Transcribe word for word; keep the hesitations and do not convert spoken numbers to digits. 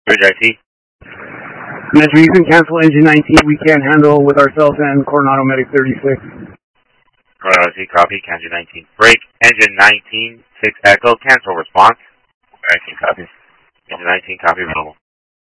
Bridge I T. Metro, you can cancel engine nineteen. We can't handle with ourselves and Coronado Medic thirty-six. Coronado I T, copy. Engine nineteen. Break. Engine nineteen. six Echo. Cancel response. nineteen, copy. Engine nineteen, copy. Available.